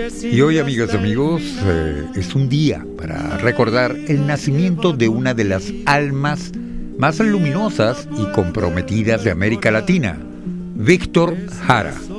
Y hoy, amigas y amigos, es un día para recordar el nacimiento de una de las almas más luminosas y comprometidas de América Latina, Víctor Jara.